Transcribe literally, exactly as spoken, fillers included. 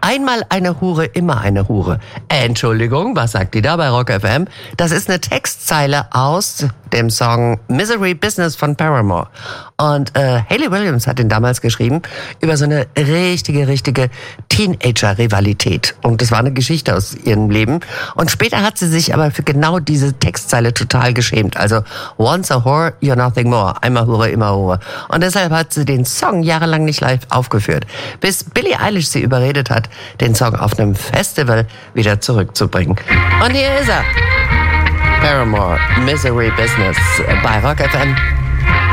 Einmal eine Hure, immer eine Hure. Äh, Entschuldigung, was sagt die da bei Rock F M? Das ist eine Textzeile aus dem Song Misery Business von Paramore. Und äh, Hayley Williams hat den damals geschrieben über so eine richtige, richtige Teenager-Rivalität. Und das war eine Geschichte aus ihrem Leben. Und später hat sie sich aber für genau diese Textzeile total geschämt. Also, once a whore, you're nothing more. Einmal Hure, immer Hure. Und deshalb hat sie den Song jahrelang nicht live aufgeführt. Bis Billie Eilish sie überredet hat, den Song auf einem Festival wieder zurückzubringen. Und hier ist er. Paramore, Misery Business bei Rock F M.